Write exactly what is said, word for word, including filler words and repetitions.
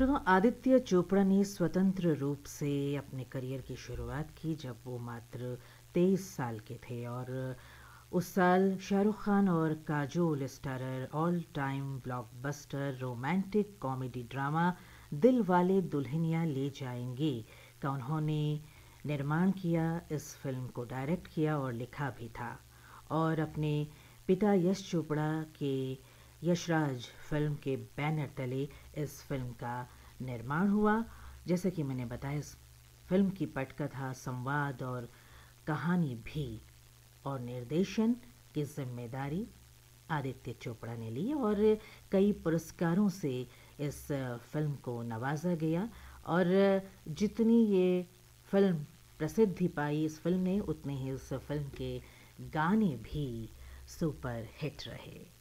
श्रोता आदित्य चोपड़ा ने स्वतंत्र रूप से अपने करियर की शुरुआत की जब वो मात्र तेईस साल के थे और उस साल शाहरुख खान और Kajol starrer all time blockbuster romantic comedy drama दिल वाले दुल्हनिया ले जाएंगे का उन्होंने निर्माण किया। इस फिल्म को डायरेक्ट किया और लिखा भी था और अपने पिता यश चोपड़ा के यशराज फिल्म के बैनर तले इस फिल्म का निर्माण हुआ। जैसे कि मैंने बताया, इस फिल्म की पटकथा, संवाद और कहानी भी और निर्देशन की जिम्मेदारी आदित्य चोपड़ा ने ली और कई पुरस्कारों से इस फिल्म को नवाजा गया। और जितनी ये फिल्म प्रसिद्धि पाई इस फिल्म ने, उतने ही इस फिल्म के गाने भी सुपर हिट रहे।